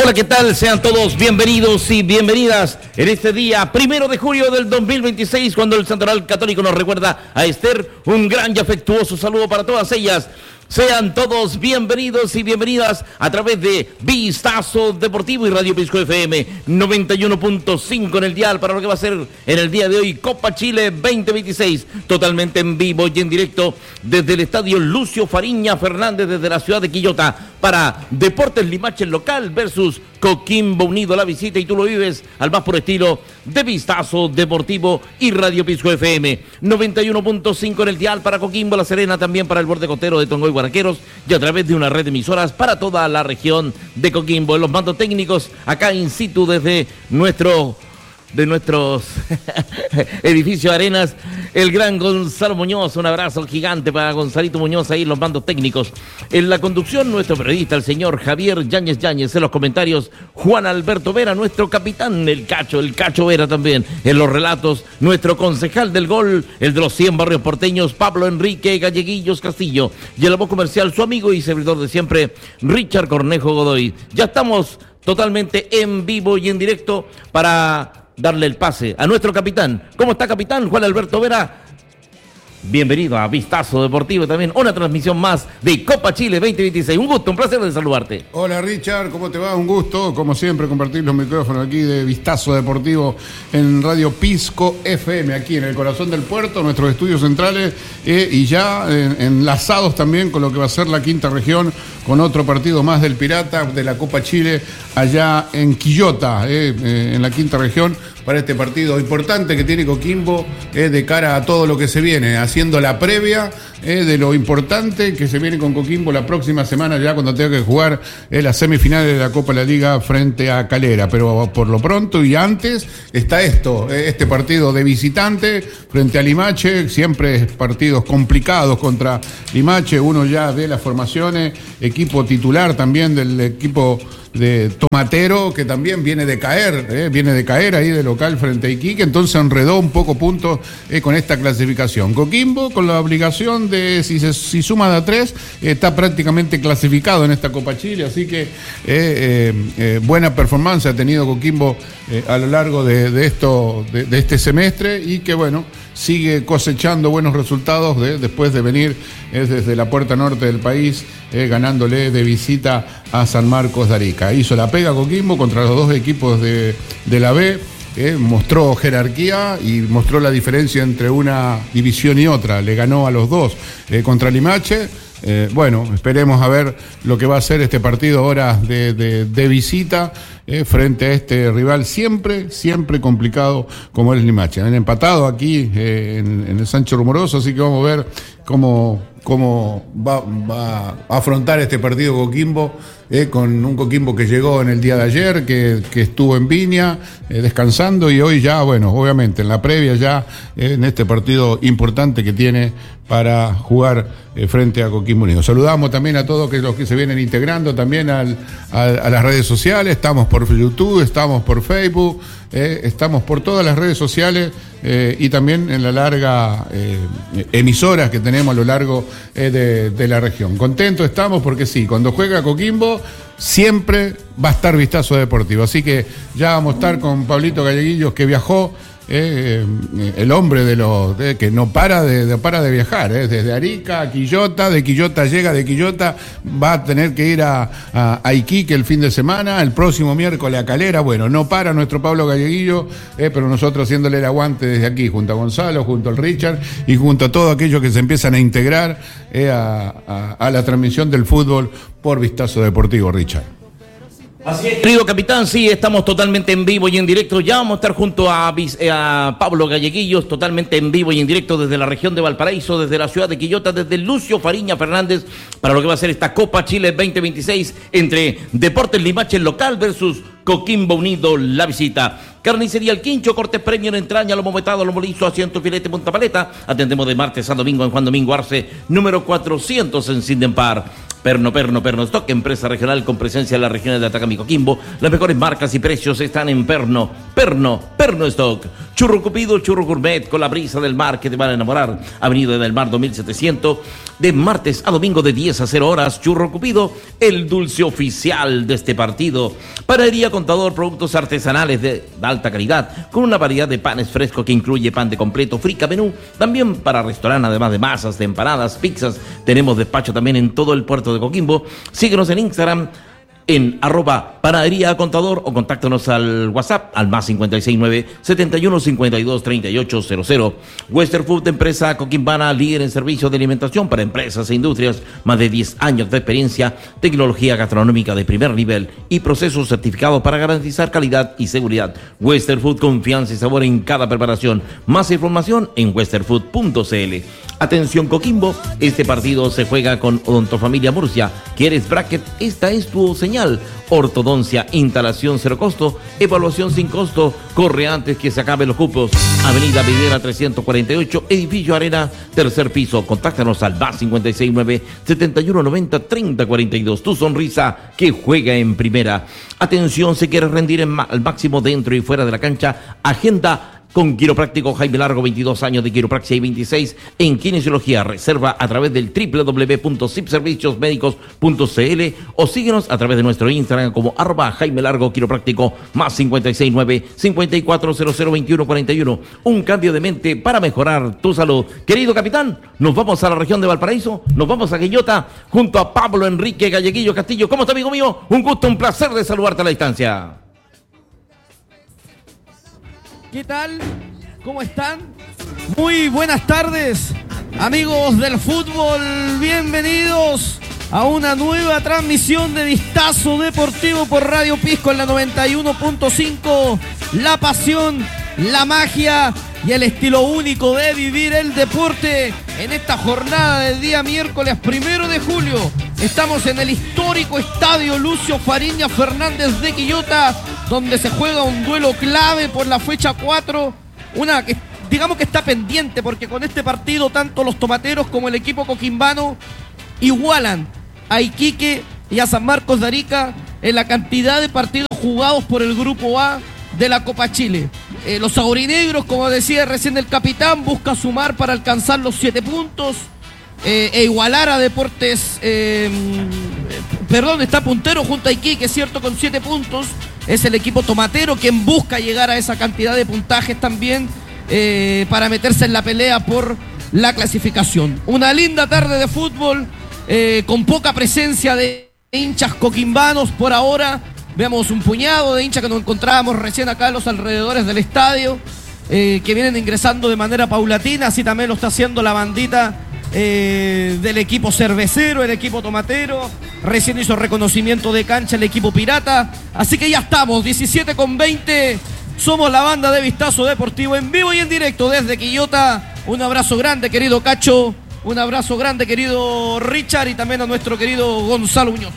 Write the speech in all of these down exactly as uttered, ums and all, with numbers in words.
Hola, ¿qué tal? Sean todos bienvenidos y bienvenidas en este día, primero de julio del dos mil veintiséis, cuando el Santoral Católico nos recuerda a Esther. Un gran y afectuoso saludo para todas ellas. Sean todos bienvenidos y bienvenidas a través de Vistazo Deportivo y Radio Pisco F M noventa y uno punto cinco en el dial para lo que va a ser en el día de hoy Copa Chile veinte veintiséis, totalmente en vivo y en directo desde el estadio Lucio Fariña Fernández, desde la ciudad de Quillota, para Deportes Limache local versus Coquimbo Unido la visita, y tú lo vives al más puro estilo de Vistazo Deportivo y Radio Pisco F M noventa y uno punto cinco en el dial para Coquimbo, La Serena, también para el borde costero de Tongoy, Guaraqueros, y a través de una red de emisoras para toda la región de Coquimbo. En los mandos técnicos, acá in situ desde nuestro de nuestros edificios Arenas, el gran Gonzalo Muñoz. Un abrazo gigante para Gonzalito Muñoz ahí en los mandos técnicos. En la conducción, nuestro periodista, el señor Javier Yáñez Yáñez. En los comentarios, Juan Alberto Vera, nuestro capitán, el Cacho, el Cacho Vera también. En los relatos, nuestro concejal del gol, el de los cien barrios porteños, Pablo Enrique Galleguillos Castillo. Y en la voz comercial, su amigo y servidor de siempre, Richard Cornejo Godoy. Ya estamos totalmente en vivo y en directo para darle el pase a nuestro capitán. ¿Cómo está, capitán? Juan Alberto Vera. Bienvenido a Vistazo Deportivo también, una transmisión más de Copa Chile veinte veintiséis. Un gusto, un placer de saludarte. Hola, Richard, ¿cómo te va? Un gusto, como siempre, compartir los micrófonos aquí de Vistazo Deportivo en Radio Pisco F M, aquí en el corazón del puerto, nuestros estudios centrales, eh, y ya eh, enlazados también con lo que va a ser la quinta región, con otro partido más del Pirata de la Copa Chile allá en Quillota, eh, eh, en la quinta región, para este partido importante que tiene Coquimbo eh, de cara a todo lo que se viene, haciendo la previa eh, de lo importante que se viene con Coquimbo la próxima semana, ya cuando tenga que jugar eh, las semifinales de la Copa de la Liga frente a Calera. Pero por lo pronto y antes está esto, eh, este partido de visitante frente a Limache, siempre partidos complicados contra Limache, uno ya de las formaciones, equipo titular también del equipo de Tomatero, que también viene de caer, eh, viene de caer ahí de local frente a Iquique, entonces enredó un poco puntos eh, con esta clasificación. Coquimbo con la obligación de, si, se, si suma de a tres, eh, está prácticamente clasificado en esta Copa Chile, así que eh, eh, eh, buena performance ha tenido Coquimbo eh, a lo largo de, de, esto, de, de este semestre, y que bueno, sigue cosechando buenos resultados de, después de venir eh, desde la puerta norte del país, eh, ganándole de visita a San Marcos de Arica. Hizo la pega Coquimbo contra los dos equipos de, de la B, eh, mostró jerarquía y mostró la diferencia entre una división y otra. Le ganó a los dos eh, contra Limache. Eh, bueno, esperemos a ver lo que va a ser este partido ahora de, de, de visita eh, frente a este rival siempre, siempre complicado como es Limache. Han empatado aquí eh, en, en el Sancho Rumoroso, así que vamos a ver cómo, cómo va, va a afrontar este partido Coquimbo, eh, con un Coquimbo que llegó en el día de ayer, que, que estuvo en Viña eh, descansando, y hoy ya, bueno, obviamente en la previa ya, eh, en este partido importante que tiene para jugar eh, frente a Coquimbo Unido. Saludamos también a todos que, los que se vienen integrando también al, a, a las redes sociales. Estamos por YouTube, estamos por Facebook, eh, estamos por todas las redes sociales eh, y también en la larga eh, emisoras que tenemos a lo largo eh, de, de la región. Contentos estamos porque sí, cuando juega Coquimbo siempre va a estar Vistazo Deportivo. Así que ya vamos a estar con Pablito Galleguillos, que viajó, Eh, eh, el hombre de los de, que no para de, de para de viajar, eh, desde Arica a Quillota, de Quillota llega, de Quillota va a tener que ir a, a, a Iquique el fin de semana, el próximo miércoles a Calera. Bueno, no para nuestro Pablo Galleguillo, eh, pero nosotros haciéndole el aguante desde aquí, junto a Gonzalo, junto al Richard y junto a todos aquellos que se empiezan a integrar eh, a, a, a la transmisión del fútbol por Vistazo Deportivo, Richard. Así es, querido capitán, sí, estamos totalmente en vivo y en directo. Ya vamos a estar junto a, a Pablo Galleguillos, totalmente en vivo y en directo desde la región de Valparaíso, desde la ciudad de Quillota, desde Lucio Fariña Fernández, para lo que va a ser esta Copa Chile veinte veintiséis entre Deportes Limache local versus Coquimbo Unido la visita. Carnicería El Quincho, cortes premio en entraña, lomo metado, lomo liso, asiento, filete, punta paleta. Atendemos de martes a domingo en Juan Domingo Arce, número cuatrocientos en Sindempar. Perno, Perno, Perno Stock, empresa regional con presencia en las regiones de Atacama y Coquimbo. Las mejores marcas y precios están en Perno, Perno, Perno Stock. Churro Cupido, churro gourmet con la brisa del mar que te van a enamorar. Avenida del Mar dos mil setecientos, de martes a domingo de diez a cero horas. Churro Cupido, el dulce oficial de este partido. Panadería Contador, productos artesanales de alta calidad, con una variedad de panes frescos que incluye pan de completo, frica, menú. También para restaurante, además de masas, de empanadas, pizzas. Tenemos despacho también en todo el puerto de Coquimbo. Síguenos en Instagram en arroba panadería contador o contáctanos al WhatsApp al más cincuenta y seis nueve, setenta y uno, cincuenta y dos, treinta y ocho cero cero. Western Food, empresa coquimbana, líder en servicios de alimentación para empresas e industrias, más de diez años de experiencia, tecnología gastronómica de primer nivel y procesos certificados para garantizar calidad y seguridad. Western Food, confianza y sabor en cada preparación. Más información en western food punto c l. Atención Coquimbo, este partido se juega con Odontofamilia Murcia. ¿Quieres bracket? Esta es tu señal. Ortodoncia, instalación cero costo, evaluación sin costo. Corre antes que se acaben los cupos. Avenida Videra trescientos cuarenta y ocho, Edificio Arena, tercer piso. Contáctanos al más cincuenta y seis nueve, setenta y uno noventa, treinta cuarenta y dos. Tu sonrisa que juega en primera. Atención, si quieres rendir en al máximo dentro y fuera de la cancha, agenda con Quiropráctico Jaime Largo, veintidós años de quiropraxia y veintiséis en kinesiología. Reserva a través del doble u doble u doble u punto sip servicios médicos punto c l o síguenos a través de nuestro Instagram como arroba Jaime Largo Quiropráctico, más cincuenta y seis nueve, cincuenta y cuatro cero cero, veintiuno cuarenta y uno. Un cambio de mente para mejorar tu salud. Querido capitán, nos vamos a la región de Valparaíso, nos vamos a Quillota junto a Pablo Enrique Galleguillo Castillo. ¿Cómo está, amigo mío? Un gusto, un placer de saludarte a la distancia. ¿Qué tal? ¿Cómo están? Muy buenas tardes, amigos del fútbol. Bienvenidos a una nueva transmisión de Vistazo Deportivo por Radio Pisco en la noventa y uno punto cinco. La pasión, la magia y el estilo único de vivir el deporte en esta jornada del día miércoles primero de julio. Estamos en el histórico estadio Lucio Fariña Fernández de Quillota, donde se juega un duelo clave por la fecha cuatro, una que digamos que está pendiente porque con este partido tanto los tomateros como el equipo coquimbano igualan a Iquique y a San Marcos de Arica en la cantidad de partidos jugados por el Grupo A de la Copa Chile. Eh, los aurinegros, como decía recién el capitán, busca sumar para alcanzar los siete puntos eh, e igualar a Deportes, eh, perdón, está puntero junto a Iquique, es cierto, con siete puntos. Es el equipo tomatero quien busca llegar a esa cantidad de puntajes también eh, para meterse en la pelea por la clasificación. Una linda tarde de fútbol eh, con poca presencia de hinchas coquimbanos por ahora. Veamos un puñado de hinchas que nos encontrábamos recién acá en los alrededores del estadio, eh, que vienen ingresando de manera paulatina. Así también lo está haciendo la bandita eh, del equipo cervecero, el equipo tomatero. Recién hizo reconocimiento de cancha el equipo pirata. Así que ya estamos, diecisiete con veinte. Somos la banda de Vistazo Deportivo en vivo y en directo desde Quillota. Un abrazo grande, querido Cacho. Un abrazo grande, querido Richard, y también a nuestro querido Gonzalo Muñoz.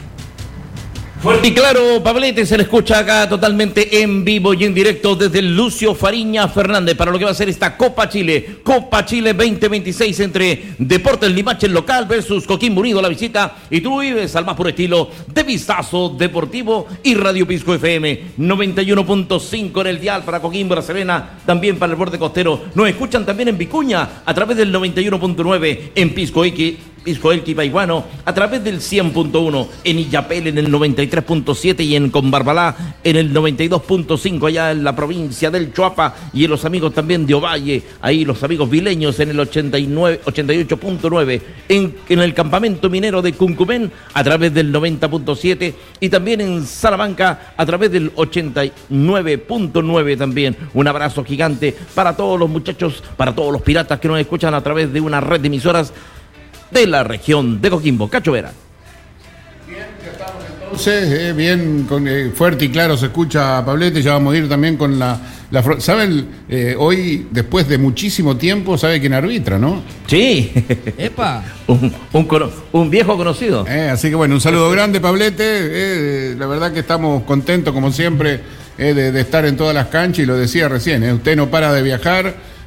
Fuerte y claro, Pablete, se le escucha acá totalmente en vivo y en directo desde el Lucio Fariña Fernández para lo que va a ser esta Copa Chile, Copa Chile veinte veintiséis entre Deportes Limache el local versus Coquimbo Unido la visita, y tú vives al más puro estilo de Vistazo Deportivo y Radio Pisco F M noventa y uno punto cinco en el dial para Coquimbo, La Serena, también para el borde costero. Nos escuchan también en Vicuña a través del noventa y uno punto nueve, en Pisco X, Pisco Elqui Paiguano a través del cien punto uno, en Illapel en el noventa y tres punto siete y en Combarbalá en el noventa y dos punto cinco allá en la provincia del Choapa, y en los amigos también de Ovalle, ahí los amigos vileños en el ochenta y nueve, ochenta y ocho punto nueve, en, en el campamento minero de Cuncumén a través del noventa punto siete y también en Salamanca a través del ochenta y nueve punto nueve también. Un abrazo gigante para todos los muchachos, para todos los piratas que nos escuchan a través de una red de emisoras de la región de Coquimbo. Cacho Vera. Bien, ya estamos entonces, eh, bien, con, eh, fuerte y claro se escucha Pablete. Ya vamos a ir también con la... la ¿Saben? Eh, hoy, después de muchísimo tiempo, ¿sabe quién arbitra, no? Sí. ¡Epa! un, un, un viejo conocido. Eh, así que bueno, un saludo grande, Pablete. Eh, la verdad que estamos contentos, como siempre, eh, de, de estar en todas las canchas, y lo decía recién, eh, usted no para de viajar.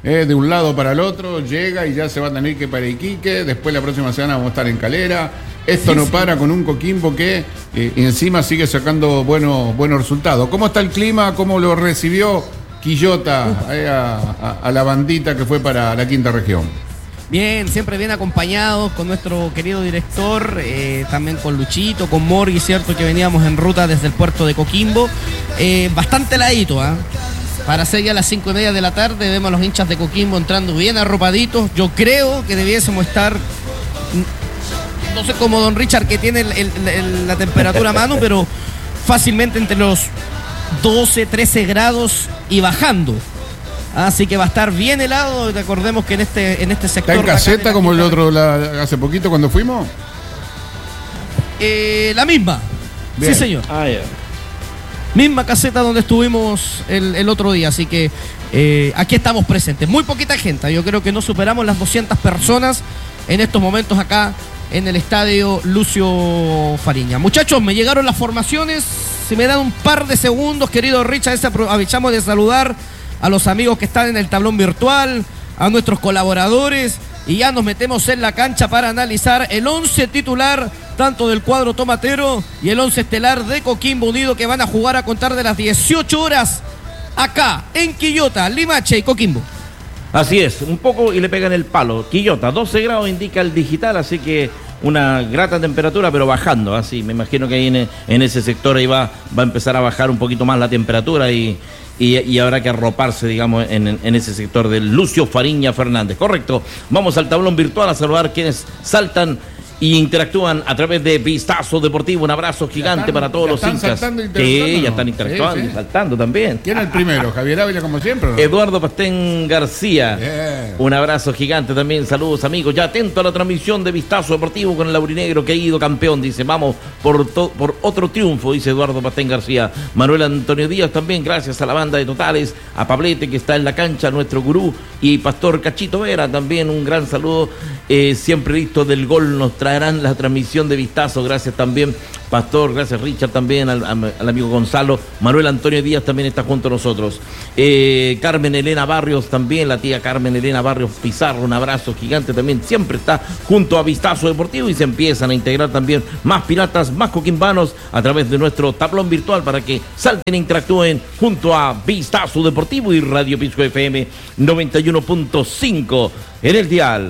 eh, de un lado para el otro, llega y ya se va a tener que ir para Iquique, después la próxima semana vamos a estar en Calera. Esto sí, no sí. para con un Coquimbo que eh, encima sigue sacando buenos, buenos resultados. ¿Cómo está el clima? ¿Cómo lo recibió Quillota eh, a, a, a la bandita que fue para la quinta región? Bien, siempre bien acompañados con nuestro querido director, eh, también con Luchito, con Morgui, cierto que veníamos en ruta desde el puerto de Coquimbo. Eh, bastante heladito, ¿eh? Para ser ya las cinco y media de la tarde, vemos a los hinchas de Coquimbo entrando bien arropaditos. Yo creo que debiésemos estar... No sé como don Richard que tiene el, el, el, la temperatura a mano, pero fácilmente entre los doce, trece grados y bajando. Así que va a estar bien helado. Recordemos que en este, en este sector... ¿Está en caseta como el otro la, hace poquito cuando fuimos? Eh, la misma. Bien. Sí, señor. Ah, yeah. Misma caseta donde estuvimos el, el otro día. Así que eh, aquí estamos presentes. Muy poquita gente. Yo creo que no superamos las doscientas personas en estos momentos acá en el estadio Lucio Fariña. Muchachos, me llegaron las formaciones. Si me dan un par de segundos, querido Richard, aprovechamos de saludar a los amigos que están en el tablón virtual, a nuestros colaboradores, y ya nos metemos en la cancha para analizar el once titular, tanto del cuadro tomatero y el once estelar de Coquimbo Unido, que van a jugar a contar de las dieciocho horas acá en Quillota, Limache y Coquimbo. Así es, un poco y le pegan el palo. Quillota, doce grados indica el digital, así que una grata temperatura, pero bajando. Así, me imagino que ahí en, en ese sector ahí va, va a empezar a bajar un poquito más la temperatura y, y, y habrá que arroparse, digamos, en, en ese sector del Lucio Fariña Fernández. Correcto. Vamos al tablón virtual a saludar quienes saltan y interactúan a través de Vistazo Deportivo. Un abrazo gigante están, para todos los hinchas. Sí, ya están interactuando sí, sí. y saltando también. ¿Quién es el primero? Javier Ávila, como siempre, ¿no? Eduardo Pastén García. Yeah. Un abrazo gigante también. Saludos, amigos. Ya atento a la transmisión de Vistazo Deportivo con el aurinegro que ha ido campeón. Dice, vamos por, to- por otro triunfo, dice Eduardo Pastén García. Manuel Antonio Díaz también, gracias a la banda de Totales, a Pablete que está en la cancha, nuestro gurú, y Pastor Cachito Vera también. Un gran saludo. Eh, siempre listo del gol nos traerán la transmisión de Vistazo. Gracias también, Pastor, gracias Richard también, al, al amigo Gonzalo. Manuel Antonio Díaz también está junto a nosotros. Eh, Carmen Elena Barrios también, la tía Carmen Elena Barrios Pizarro, un abrazo gigante también, siempre está junto a Vistazo Deportivo y se empiezan a integrar también más piratas, más coquimbanos a través de nuestro tablón virtual para que salten e interactúen junto a Vistazo Deportivo y Radio Pisco F M noventa y uno punto cinco en el dial.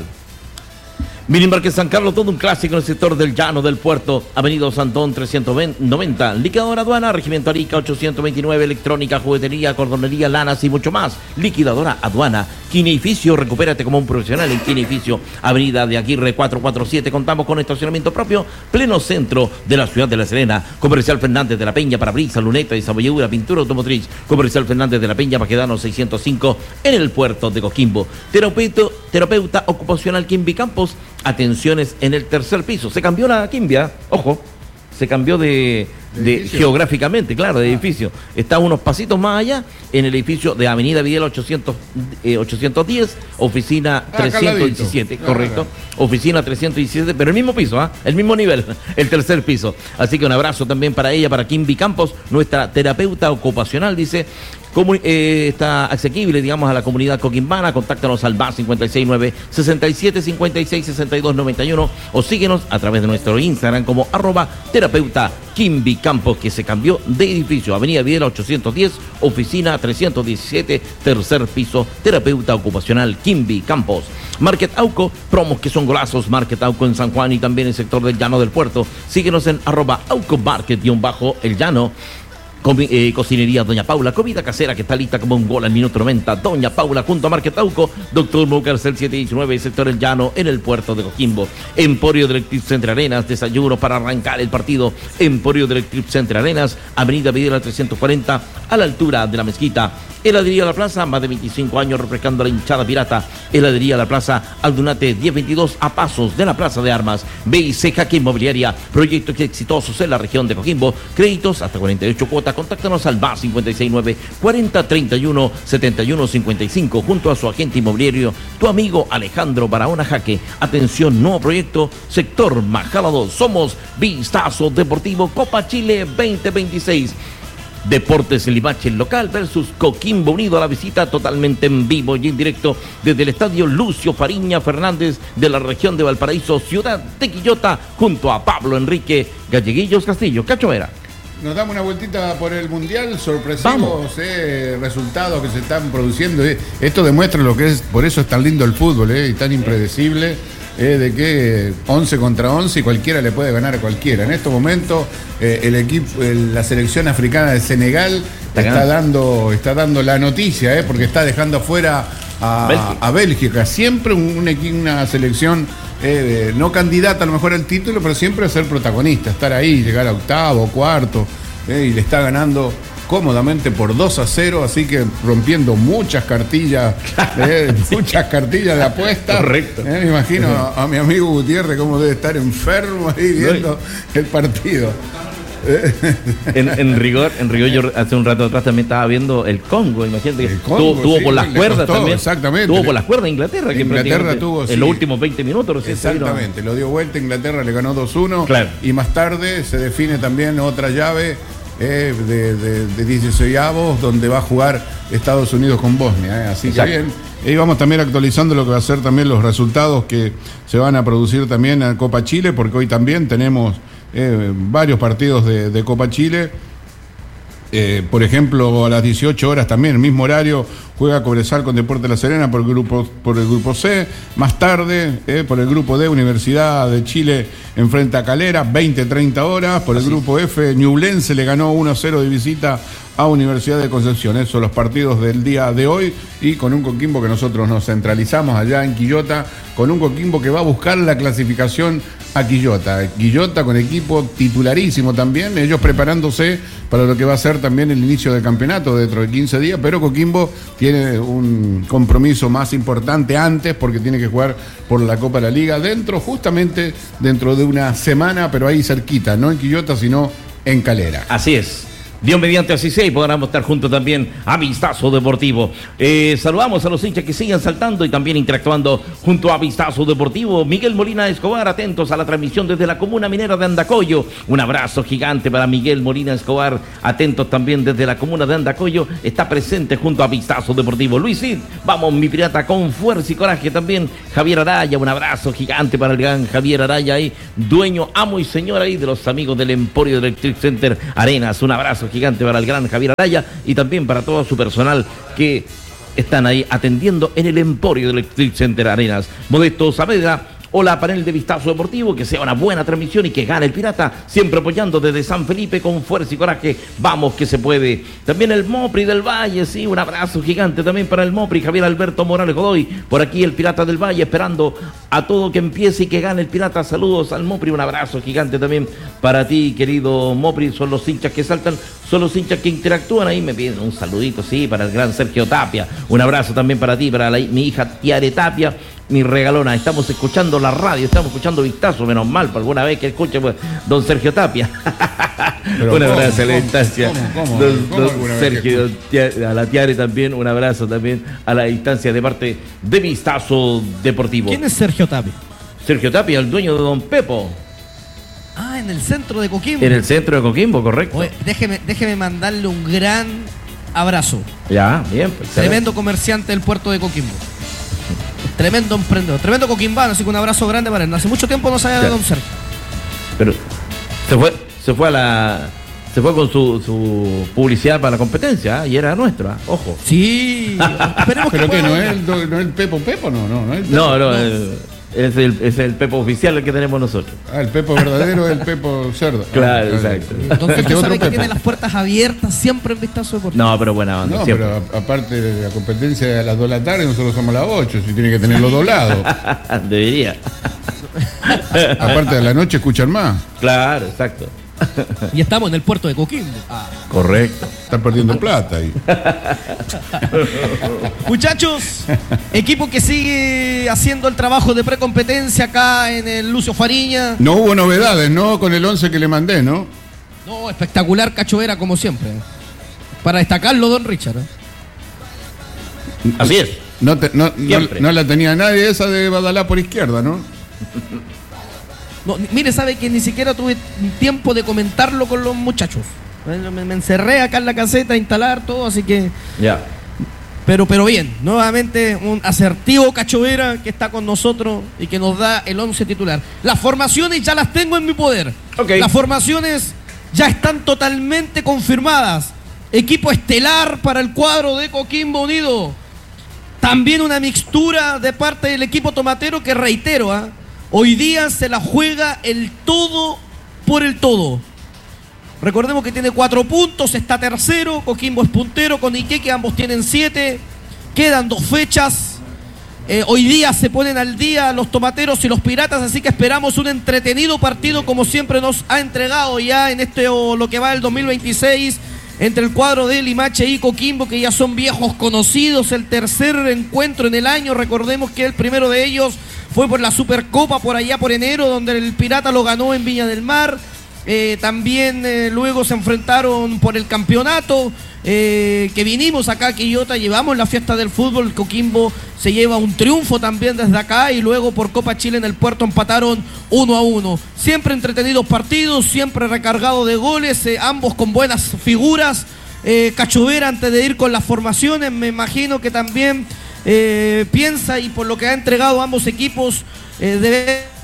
Mini Market San Carlos, todo un clásico en el sector del llano del puerto, Avenida Santón trescientos noventa, Liquidadora Aduana, Regimiento Arica ochocientos veintinueve, Electrónica, Juguetería, Cordonería, Lanas y mucho más. Liquidadora Aduana, Quineificio, recupérate como un profesional en Quineificio, Avenida de Aguirre cuatrocientos cuarenta y siete, contamos con estacionamiento propio, pleno centro de la ciudad de La Serena. Comercial Fernández de la Peña, Parabrisas, Luneta y Saboyura, Pintura Automotriz. Comercial Fernández de la Peña, Baquedano seiscientos cinco, en el puerto de Coquimbo. Terapeuta, terapeuta ocupacional Quimby Campos, atenciones en el tercer piso. Se cambió la Quimbia, ojo, se cambió de, de, de geográficamente, claro, de edificio. Está unos pasitos más allá, en el edificio de Avenida Videla ochocientos, eh, ochocientos diez, oficina ah, trescientos diecisiete, ah, correcto, ah, oficina trescientos diecisiete, pero el mismo piso, ¿ah? El mismo nivel, el tercer piso. Así que un abrazo también para ella, para Quimby Campos, nuestra terapeuta ocupacional, dice. Como, eh, está asequible, digamos, a la comunidad coquimbana. Contáctanos al B A S cinco seis nueve, seis siete, cinco seis, seis dos nueve uno o síguenos a través de nuestro Instagram como arroba terapeuta Quimby Campos, que se cambió de edificio. Avenida Videla ochocientos diez, oficina trescientos diecisiete, tercer piso, terapeuta ocupacional Quimby Campos. Market Auco, promos que son golazos. Market Auco en San Juan y también en el sector del Llano del Puerto. Síguenos en arroba Auco Market-El Llano. Co- eh, cocinería Doña Paula, comida casera que está lista como un gol al minuto noventa. Doña Paula junto a Market Auco, Doctor Mucarcel siete diecinueve, sector El Llano, en el puerto de Coquimbo. Emporio de Electric Center Arenas, desayuno para arrancar el partido. Emporio de Electric Center Arenas, Avenida Videla trescientos cuarenta, a la altura de la mezquita. Heladería La Plaza, más de veinticinco años refrescando a la hinchada pirata. Heladería La Plaza, Aldunate diez veintidós, a pasos de la Plaza de Armas. B I C Jaque Inmobiliaria, proyectos exitosos en la región de Coquimbo. Créditos hasta cuarenta y ocho cuotas. Contáctanos al B A S cinco seis nueve, cuarenta, treinta y uno, setenta y uno cincuenta y cinco junto a su agente inmobiliario, tu amigo Alejandro Barahona Jaque. Atención, nuevo proyecto, sector Majada dos. Somos Vistazo Deportivo Copa Chile veinte veintiséis. Deportes Limache local versus Coquimbo Unido a la visita totalmente en vivo y en directo desde el estadio Lucio Fariña Fernández de la región de Valparaíso, ciudad de Quillota, junto a Pablo Enrique Galleguillos Castillo. Cacho Vera. Nos damos una vueltita por el Mundial, sorpresivos eh, resultados que se están produciendo. Eh. Esto demuestra lo que es, por eso es tan lindo el fútbol, eh, y tan impredecible, eh, de que once contra once y cualquiera le puede ganar a cualquiera. En estos momentos eh, el equipo, el, la selección africana de Senegal está, está dando, está dando la noticia, eh, porque está dejando afuera a Bélgica. A Bélgica. Siempre un, un, una selección Eh, no candidata a lo mejor al título, pero siempre a ser protagonista, estar ahí, llegar a octavo, cuarto, eh, y le está ganando cómodamente por dos a cero, así que rompiendo muchas cartillas, eh, muchas cartillas de apuesta. Correcto. Eh, me imagino a, a mi amigo Gutiérrez cómo debe estar enfermo ahí viendo el partido. En, en rigor, en rigor yo hace un rato atrás también estaba viendo el Congo, imagínate, el Congo, tuvo, tuvo sí, por las cuerdas costó, también, exactamente. tuvo por las cuerdas Inglaterra, que Inglaterra tuvo, en sí, los últimos veinte minutos recién exactamente, lo dio vuelta, Inglaterra le ganó dos uno, claro. Y más tarde se define también otra llave eh, de, de, de dieciseisavos, donde va a jugar Estados Unidos con Bosnia, eh, así exacto. Que bien. Y vamos también actualizando lo que va a ser también los resultados que se van a producir también en Copa Chile, porque hoy también tenemos Eh, varios partidos de, de Copa Chile. Eh, por ejemplo, a las dieciocho horas también, el mismo horario, juega Cobresal con Deportes La Serena por el grupo, por el grupo C. Más tarde, eh, por el grupo D, Universidad de Chile enfrenta a Calera, veinte treinta horas. Por el Así. Grupo F, Ñublense le ganó uno a cero de visita a Universidad de Concepción. Esos son los partidos del día de hoy, y con un Coquimbo que nosotros nos centralizamos allá en Quillota, con un Coquimbo que va a buscar la clasificación a Quillota. Quillota con equipo titularísimo también, ellos preparándose para lo que va a ser también el inicio del campeonato dentro de quince días, pero Coquimbo tiene un compromiso más importante antes porque tiene que jugar por la Copa de la Liga dentro, justamente dentro de una semana, pero ahí cerquita, no en Quillota, sino en Calera. Así es. Dios mediante así sea, y podremos estar juntos también a Vistazo Deportivo. Eh, saludamos a los hinchas que sigan saltando y también interactuando junto a Vistazo Deportivo. Miguel Molina Escobar, atentos a la transmisión desde la comuna minera de Andacollo. Un abrazo gigante para Miguel Molina Escobar, atentos también desde la comuna de Andacollo. Está presente junto a Vistazo Deportivo. Luis Cid, vamos mi pirata con fuerza y coraje también. Javier Araya, un abrazo gigante para el gran Javier Araya ahí, dueño, amo y señor ahí de los amigos del Emporio del Electric Center Arenas. Un abrazo gigante para el gran Javier Araya y también para todo su personal que están ahí atendiendo en el Emporio del Electric Center Arenas. Modesto Saavedra, hola panel de Vistazo Deportivo, que sea una buena transmisión y que gane el Pirata, siempre apoyando desde San Felipe con fuerza y coraje, vamos que se puede. También el Mopri del Valle, sí, un abrazo gigante también para el Mopri, Javier Alberto Morales Godoy, por aquí el Pirata del Valle, esperando a todo que empiece y que gane el Pirata. Saludos al Mopri, un abrazo gigante también para ti, querido Mopri. Son los hinchas que saltan, son los hinchas que interactúan ahí, me piden un saludito, sí, para el gran Sergio Tapia, un abrazo también para ti, para la, mi hija Tiare Tapia, mi regalona. Estamos escuchando la radio, estamos escuchando Vistazo, menos mal, por alguna vez que escuche pues, don Sergio Tapia. Un abrazo a la distancia. ¿Cómo, cómo, don, cómo, don cómo Sergio, tia, a la Tiare también, un abrazo también a la distancia de parte de Vistazo Deportivo. ¿Quién es Sergio Tapia? Sergio Tapia, el dueño de Don Pepo. Ah, en el centro de Coquimbo. En el centro de Coquimbo, correcto. Oye, déjeme, déjeme mandarle un gran abrazo. Ya, bien. Pues, tremendo comerciante del puerto de Coquimbo. Tremendo emprendedor, tremendo coquimbano, así que un abrazo grande para él. Hace mucho tiempo no sabía de don Sergio. Pero se fue, se fue a la. Se fue con su, su publicidad para la competencia, ¿eh? Y era nuestra, ojo. Sí. Esperemos que ¿Pero qué? ¿No es, el, no es el Pepo Pepo? No, no, no es el Pepo. No, no, no. El, es, el, es el Pepo oficial el que tenemos nosotros. Ah, el Pepo verdadero es el Pepo cerdo. Claro, ah, exacto. Entonces usted sabe que tiene las puertas abiertas siempre en Vistazo Deportivo. No, pero buena onda. No, siempre. pero aparte de la competencia a las dos de la tarde, nosotros somos a las ocho, si tiene que tenerlo doblado. Debería. Aparte de la noche escuchan más. Claro, exacto. Y estamos en el puerto de Coquimbo. Ah. Correcto. Están perdiendo plata ahí. Muchachos, equipo que sigue haciendo el trabajo de precompetencia acá en el Lucio Fariña. No hubo novedades, ¿no? Con el once que le mandé, ¿no? No, espectacular Cacho Vera como siempre. Para destacarlo, don Richard. Así es. No, te, no, no, no la tenía nadie esa de Badalá por izquierda, ¿no? No, mire, sabe que ni siquiera tuve tiempo de comentarlo con los muchachos. Me, me encerré acá en la caseta a instalar todo, así que... Ya. Pero, pero bien, nuevamente un asertivo Cachovera que está con nosotros y que nos da el once titular. Las formaciones ya las tengo en mi poder. Okay. Las formaciones ya están totalmente confirmadas. Equipo estelar para el cuadro de Coquimbo Unido. También una mixtura de parte del equipo tomatero que, reitero, ¿eh? hoy día se la juega el todo por el todo. Recordemos que tiene cuatro puntos, está tercero, Coquimbo es puntero con Iquique, ambos tienen siete, quedan dos fechas. Eh, hoy día se ponen al día los tomateros y los piratas, así que esperamos un entretenido partido como siempre nos ha entregado ya en este o lo que va del dos mil veintiséis entre el cuadro de Limache y Coquimbo, que ya son viejos conocidos. El tercer encuentro en el año, recordemos que el primero de ellos fue por la Supercopa por allá por enero, donde el Pirata lo ganó en Viña del Mar. Eh, también eh, luego se enfrentaron por el campeonato, eh, que vinimos acá a Quillota, llevamos la fiesta del fútbol. Coquimbo se lleva un triunfo también desde acá, y luego por Copa Chile en el Puerto empataron uno a uno. Siempre entretenidos partidos, siempre recargados de goles, eh, ambos con buenas figuras. eh, Cachovera, antes de ir con las formaciones, me imagino que también eh, piensa, y por lo que ha entregado ambos equipos, eh, debe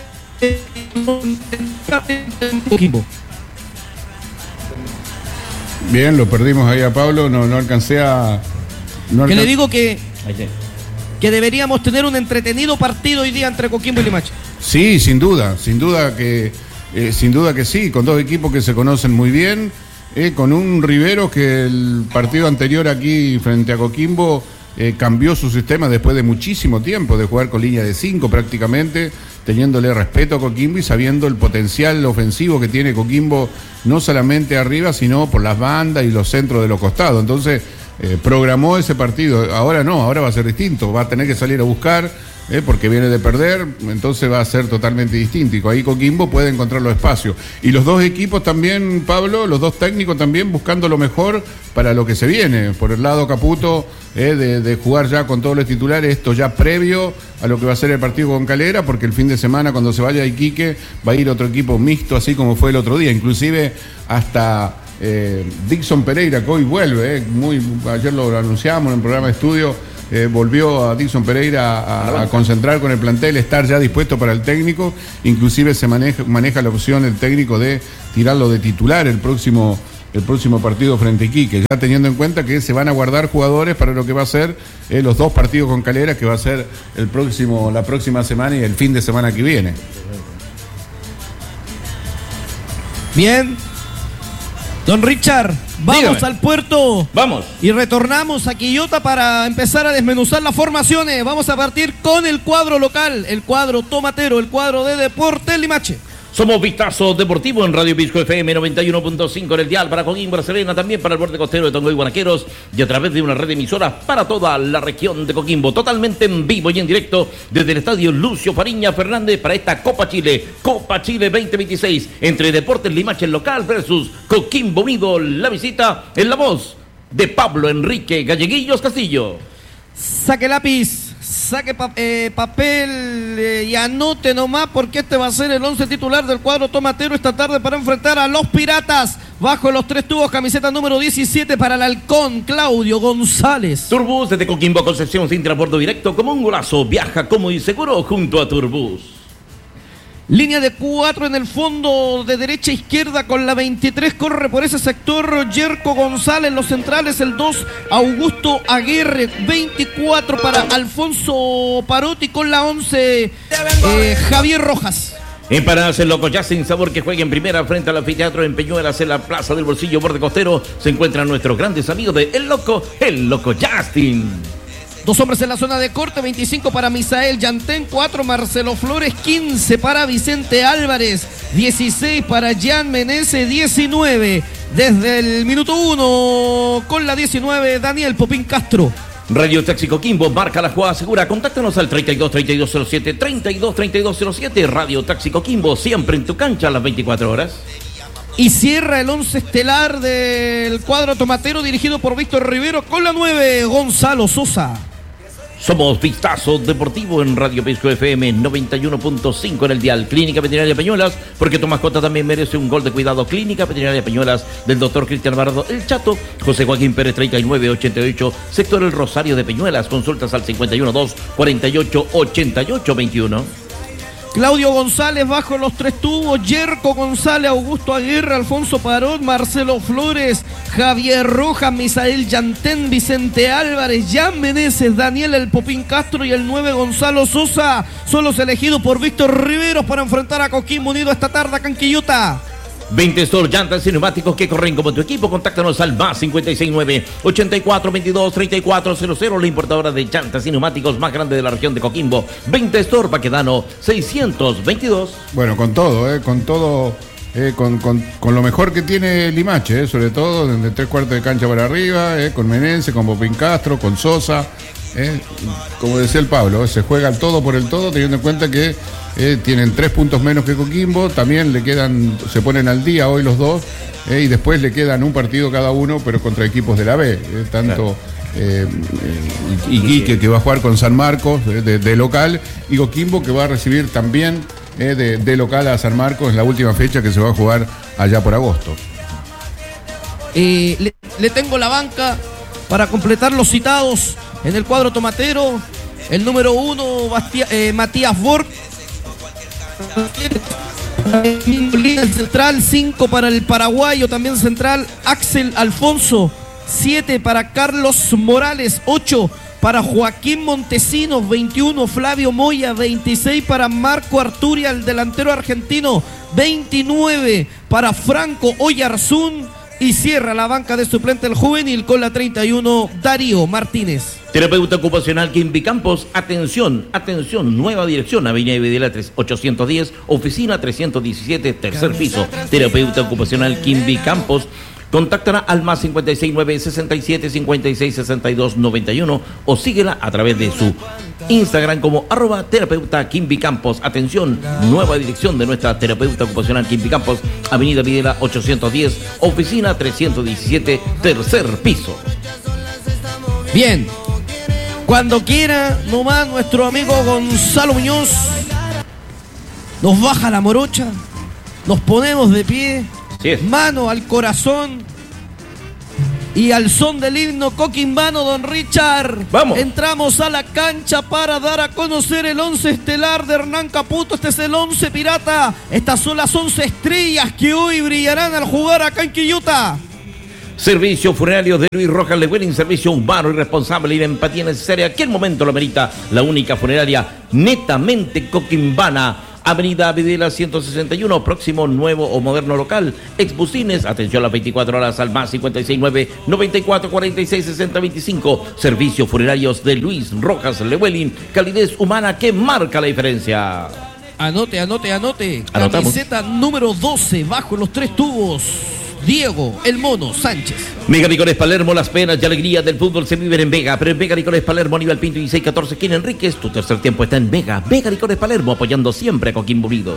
Bien, lo perdimos ahí a Pablo, no, no alcancé a... No que alcan... le digo que, que deberíamos tener un entretenido partido hoy día entre Coquimbo y Limache. Sí, sin duda, sin duda que eh, sin duda que sí, con dos equipos que se conocen muy bien, eh, con un Rivero que el partido anterior aquí frente a Coquimbo eh, cambió su sistema después de muchísimo tiempo, de jugar con línea de cinco prácticamente, teniéndole respeto a Coquimbo y sabiendo el potencial ofensivo que tiene Coquimbo, no solamente arriba, sino por las bandas y los centros de los costados. Entonces, eh, programó ese partido. Ahora no, ahora va a ser distinto. Va a tener que salir a buscar, eh, porque viene de perder, entonces va a ser totalmente distinto. Y ahí Coquimbo puede encontrar los espacios. Y los dos equipos también, Pablo, los dos técnicos también buscando lo mejor para lo que se viene. Por el lado Caputo, eh, de, de jugar ya con todos los titulares, esto ya previo a lo que va a ser el partido con Calera, porque el fin de semana cuando se vaya a Iquique va a ir otro equipo mixto, así como fue el otro día, inclusive hasta eh, Dixon Pereira, que hoy vuelve, eh, muy, ayer lo anunciamos en el programa de estudio, eh, volvió a Dixon Pereira a, a concentrar con el plantel, estar ya dispuesto para el técnico, inclusive se maneja, maneja la opción el técnico de tirarlo de titular el próximo el próximo partido frente a Iquique, ya teniendo en cuenta que se van a guardar jugadores para lo que va a ser eh, los dos partidos con Calera, que va a ser el próximo, la próxima semana y el fin de semana que viene. Bien, don Richard, vamos Dígame. al puerto. Vamos. Y retornamos a Quillota para empezar a desmenuzar las formaciones. Vamos a partir con el cuadro local, el cuadro tomatero, el cuadro de Deportes Limache. Somos Vistazo Deportivo en Radio Pisco F M noventa y uno punto cinco en el dial para Coquimbo, La Serena, también para el borde costero de Tongoy, Guanaqueros, y a través de una red de emisoras para toda la región de Coquimbo, totalmente en vivo y en directo desde el estadio Lucio Fariña Fernández para esta Copa Chile, Copa Chile veinte veintiséis, entre Deportes Limache el local versus Coquimbo Unido, la visita en la voz de Pablo Enrique Galleguillos Castillo. Saque lápiz, saque pa eh, papel eh, y anote nomás, porque este va a ser el once titular del cuadro tomatero esta tarde para enfrentar a los Piratas. Bajo los tres tubos, camiseta número diecisiete para el halcón Claudio González. Turbus desde Coquimbo a Concepción sin transbordo directo, como un golazo, viaja cómodo y seguro junto a Turbus. Línea de cuatro en el fondo, de derecha a izquierda con la veintitrés, corre por ese sector Yerko González, los centrales el dos, Augusto Aguirre, veinticuatro para Alfonso Parotti, con la once eh, Javier Rojas. En Paradas el Loco Justin Sabor, que juega en primera frente al anfiteatro en Peñuelas en la Plaza del Bolsillo Borde Costero, se encuentran nuestros grandes amigos de El Loco, El Loco Justin. Dos hombres en la zona de corte, veinticinco para Misael Yantén, cuatro Marcelo Flores, quince para Vicente Álvarez, dieciséis para Jan Menezes, diecinueve desde el minuto uno con la diecinueve Daniel Popín Castro. Radio Taxi Coquimbo, marca la jugada segura, contáctanos al treinta y dos, treinta y dos cero siete, treinta y dos, treinta y dos cero siete, Radio Taxi Coquimbo, siempre en tu cancha a las veinticuatro horas. Y cierra el once estelar del cuadro tomatero dirigido por Víctor Rivero con la nueve Gonzalo Sosa. Somos Vistazo Deportivo en Radio Pisco F M noventa y uno punto cinco en el dial. Clínica Veterinaria Peñuelas, porque tu mascota también merece un gol de cuidado. Clínica Veterinaria Peñuelas del doctor Cristian Bardo El Chato, José Joaquín Pérez treinta y nueve ochenta y ocho, sector El Rosario de Peñuelas. Consultas al cincuenta y uno dos cuarenta y ocho ochenta y ocho veintiuno. Claudio González bajo los tres tubos, Yerko González, Augusto Aguirre, Alfonso Parot, Marcelo Flores, Javier Rojas, Misael Yantén, Vicente Álvarez, Jan Meneses, Daniel El Popín Castro y el nueve Gonzalo Sosa son los elegidos por Víctor Riveros para enfrentar a Coquimbo Unido esta tarde a Canquillota. veinte Store, llantas y neumáticos que corren como tu equipo. Contáctanos al más cincuenta y seis nueve ochenta y cuatro veintidós treinta y cuatro cero cero, la importadora de llantas y neumáticos más grande de la región de Coquimbo. veinte Store, Baquedano seiscientos veintidós. Bueno, con todo, eh, con todo, eh, con, con, con lo mejor que tiene Limache, eh, sobre todo desde tres cuartos de cancha para arriba, eh, con Menense, con Popín Castro, con Sosa. Eh, como decía el Pablo, eh, se juega el todo por el todo, teniendo en cuenta que eh, tienen tres puntos menos que Coquimbo, también le quedan, se ponen al día hoy los dos, eh, y después le quedan un partido cada uno, pero contra equipos de la B, eh, tanto eh, eh, Iquique, que va a jugar con San Marcos eh, de, de local, y Coquimbo, que va a recibir también eh, de, de local a San Marcos en la última fecha, que se va a jugar allá por agosto. Eh, le, le tengo la banca para completar los citados en el cuadro tomatero. El número uno, Bastia, eh, Matías Borg. El central, cinco para el paraguayo, también central, Axel Alfonso. siete para Carlos Morales, ocho para Joaquín Montesinos, veintiuno Flavio Moya, veintiséis para Marco Arturia, el delantero argentino, veintinueve para Franco Oyarzún. Y cierra la banca de suplente el juvenil con la treinta y uno, Darío Martínez. Terapeuta ocupacional Kimby Campos. Atención, atención, nueva dirección, Avenida Videla ochocientos diez, oficina trescientos diecisiete, tercer piso. Terapeuta ocupacional Kimby Campos. Contáctala al más cincuenta y seis nueve sesenta y siete cincuenta y seis sesenta y dos noventa y uno o síguela a través de su Instagram como arroba terapeuta Kimby Campos. Atención, nueva dirección de nuestra terapeuta ocupacional Kimby Campos, Avenida Videla ochocientos diez, oficina trescientos diecisiete, tercer piso. Bien, cuando quiera, nomás nuestro amigo Gonzalo Muñoz nos baja la morocha, nos ponemos de pie. Sí. Mano al corazón y al son del himno coquimbano, don Richard. Vamos. Entramos a la cancha para dar a conocer el once estelar de Hernán Caputo. Este es el once pirata. Estas son las once estrellas que hoy brillarán al jugar acá en Quillota. Servicio funerario de Luis Rojas Lewelyn, servicio humano y responsable y de empatía necesaria que el momento lo merita. La única funeraria netamente coquimbana. Avenida Videla ciento sesenta y uno, próximo nuevo o moderno local. Exbusines, atención a las veinticuatro horas al más cincuenta y seis nueve noventa y cuatro cuarenta y seis sesenta veinticinco. Servicios funerarios de Luis Rojas Lewelyn, calidez humana que marca la diferencia. Anote, anote, anote. Anotamos. Camiseta número doce, bajo los tres tubos. Diego, el Mono Sánchez. Mega Licores Palermo, las penas y alegrías del fútbol se viven en Vega, pero en Mega Licores Palermo, Aníbal Pinto y seis catorce, Quien Enríquez, tu tercer tiempo está en Vega. Mega Licores Palermo, apoyando siempre a Coquimbo Unido.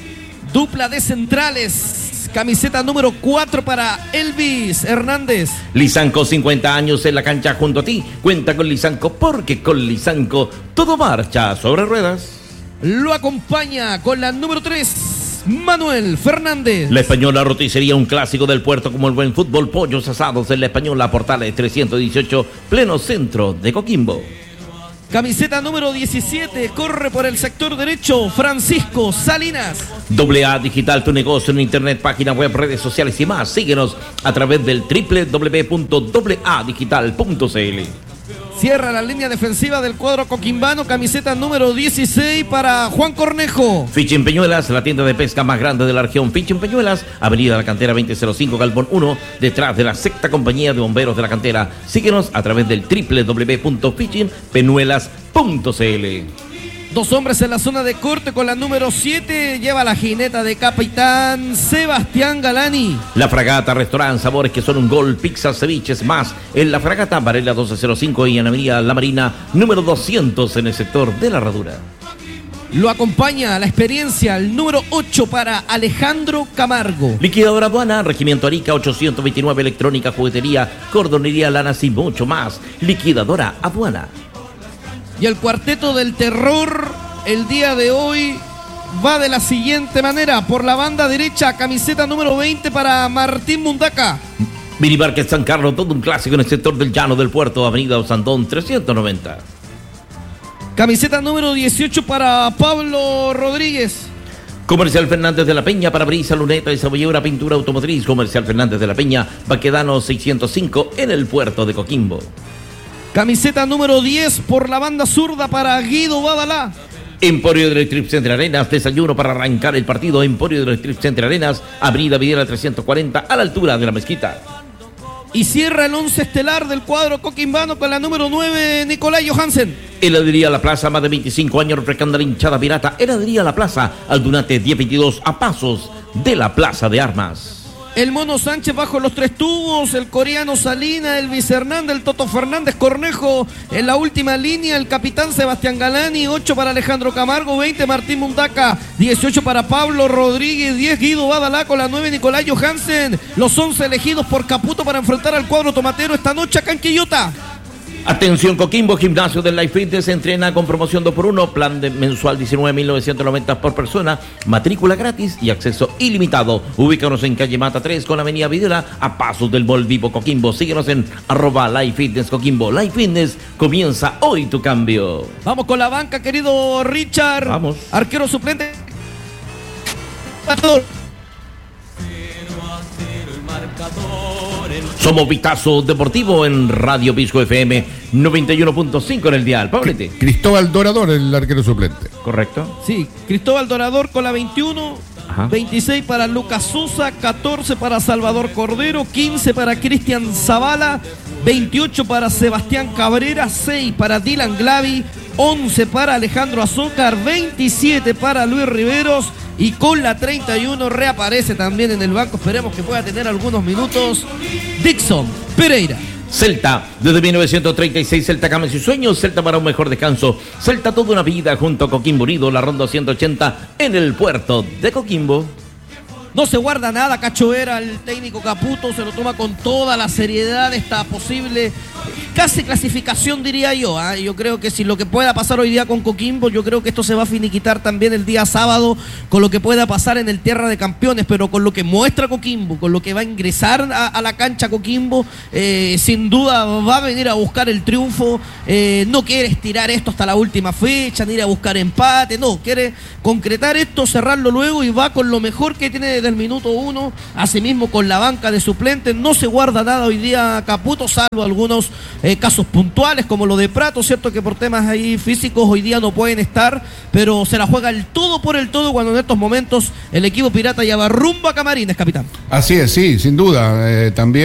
Dupla de centrales, camiseta número cuatro para Elvis Hernández. Lisanco, cincuenta años en la cancha junto a ti. Cuenta con Lisanco, porque con Lisanco todo marcha sobre ruedas. Lo acompaña con la número tres. Manuel Fernández. La Española Roticería, un clásico del puerto como el buen fútbol. Pollos asados en La Española, Portales trescientos dieciocho, pleno centro de Coquimbo. Camiseta número diecisiete, corre por el sector derecho, Francisco Salinas. Doble A Digital, tu negocio en internet, página web, redes sociales y más. Síguenos a través del doble u doble u doble u punto doble a digital punto c l. Cierra la línea defensiva del cuadro coquimbano, camiseta número dieciséis para Juan Cornejo. Fishing Peñuelas, la tienda de pesca más grande de la región. Fishing Peñuelas, Avenida La Cantera veinte cero cinco, Galpón uno, detrás de la sexta compañía de bomberos de la cantera. Síguenos a través del doble u doble u doble u punto fishing peñuelas punto c l. Dos hombres en la zona de corte con la número siete. Lleva la jineta de capitán Sebastián Galani. La Fragata, restaurante, sabores que son un gol, pizzas, ceviches, más. En La Fragata, Varela doce cero cinco y en Avenida La Marina, número doscientos en el sector de La Herradura. Lo acompaña la experiencia, el número ocho para Alejandro Camargo. Liquidadora Aduana, Regimiento Arica ochocientos veintinueve, electrónica, juguetería, cordonería, lanas y mucho más. Liquidadora Aduana. Y el cuarteto del terror el día de hoy va de la siguiente manera. Por la banda derecha, camiseta número veinte para Martín Mundaca. Minimarket San Carlos, todo un clásico en el sector del Llano del Puerto, Avenida Osandón trescientos noventa. Camiseta número dieciocho para Pablo Rodríguez. Comercial Fernández de la Peña, parabrisas, luneta y cebollera, pintura automotriz. Comercial Fernández de la Peña, Baquedano seiscientos cinco en el puerto de Coquimbo. Camiseta número diez por la banda zurda para Guido Badalá. Emporio del Strip Center Arenas, desayuno para arrancar el partido. Emporio del Strip Center Arenas, Avenida Videla trescientos cuarenta a la altura de la mezquita. Y cierra el once estelar del cuadro coquimbano con la número nueve, Nicolás Johansen. Heladería La Plaza, más de veinticinco años refrescando la hinchada pirata. Heladería La Plaza, Aldunate diez veintidós, a pasos de la Plaza de Armas. El Mono Sánchez bajo los tres tubos, el coreano Salina, Elvis Hernández, el Toto Fernández Cornejo en la última línea, el capitán Sebastián Galani, ocho para Alejandro Camargo, veinte Martín Mundaca, dieciocho para Pablo Rodríguez, diez Guido Badalá con la nueve Nicolás Johansen, los once elegidos por Caputo para enfrentar al cuadro tomatero esta noche acá en Quillota. Atención Coquimbo, gimnasio del Life Fitness, entrena con promoción dos por uno, plan de mensual diecinueve mil novecientos noventa por persona, matrícula gratis y acceso ilimitado. Ubícanos en calle Mata tres con la avenida Videla, a pasos del Mall Vivo Coquimbo. Síguenos en arroba Life Fitness Coquimbo. Life Fitness, comienza hoy tu cambio. Vamos con la banca, querido Richard. Vamos. Arquero suplente. Somos Vistazo Deportivo en Radio Pisco F M noventa y uno punto cinco en el dial. Pablete. Cristóbal Dorador, el arquero suplente. Correcto. Sí, Cristóbal Dorador con la veintiuno. Ajá. veintiséis para Lucas Sosa, catorce para Salvador Cordero, quince para Cristian Zavala, veintiocho para Sebastián Cabrera, seis para Dylan Glavi, once para Alejandro Azócar, veintisiete para Luis Riveros y con la treinta y uno reaparece también en el banco, esperemos que pueda tener algunos minutos, Dixon Pereira. Celta, desde mil novecientos treinta y seis, Celta cambia sus sueños, Celta para un mejor descanso, Celta toda una vida junto a Coquimbo Unido, la ronda ciento ochenta en el puerto de Coquimbo. No se guarda nada, Cachoeira, el técnico Caputo se lo toma con toda la seriedad esta posible, casi clasificación diría yo, ¿eh? Yo creo que si lo que pueda pasar hoy día con Coquimbo, yo creo que esto se va a finiquitar también el día sábado con lo que pueda pasar en el Tierra de Campeones, pero con lo que muestra Coquimbo, con lo que va a ingresar a, a la cancha Coquimbo, eh, sin duda va a venir a buscar el triunfo, eh, no quiere estirar esto hasta la última fecha, ni ir a buscar empate, no, quiere concretar esto, cerrarlo luego y va con lo mejor que tiene desde el minuto uno, asimismo con la banca de suplentes, no se guarda nada hoy día Caputo, salvo algunos eh, casos puntuales como lo de Prato, cierto que por temas ahí físicos hoy día no pueden estar, pero se la juega el todo por el todo cuando en estos momentos el equipo pirata ya va rumbo a Camarines, capitán. Así es, sí, sin duda, eh, también